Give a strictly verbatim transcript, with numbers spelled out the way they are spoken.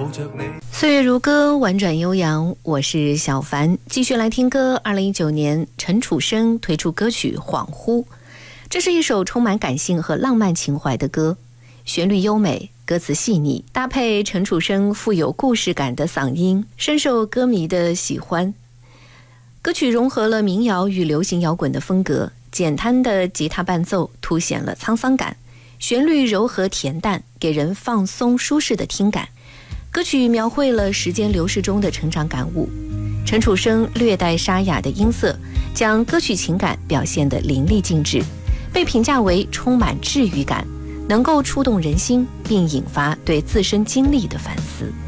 岁月如歌，婉转悠扬，我是小凡，继续来听歌。二零一九年陈楚生推出歌曲《恍惚》，这是一首充满感性和浪漫情怀的歌，旋律优美，歌词细腻，搭配陈楚生富有故事感的嗓音，深受歌迷的喜欢。歌曲融合了民谣与流行摇滚的风格，简单的吉他伴奏凸显了沧桑感，旋律柔和恬淡，给人放松舒适的听感。歌曲描绘了时间流逝中的成长感悟，陈楚生略带沙哑的音色，将歌曲情感表现得淋漓尽致，被评价为充满治愈感，能够触动人心，并引发对自身经历的反思。